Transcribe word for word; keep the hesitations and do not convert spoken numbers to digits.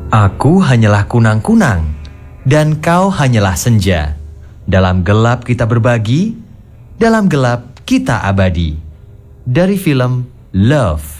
Aku hanyalah kunang-kunang, dan kau hanyalah senja. Dalam gelap kita berbagi, dalam gelap kita abadi. Dari film Love.